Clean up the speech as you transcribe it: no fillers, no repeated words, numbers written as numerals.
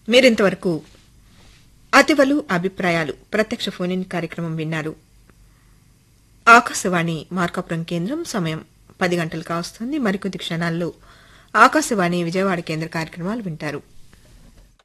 మీరింతవరకు అతివలు అభిప్రాయాలు ప్రత్యక్ష ఫోన్ ఇన్ కార్యక్రమం విన్నారు. ఆకాశవాణి మార్కాపురం కేంద్రం సమయం 10 గంటలు కావస్తోంది. మరికొద్ది క్షణాల్లో ఆకాశవాణి విజయవాడ కేంద్ర కార్యక్రమాలు వింటారు.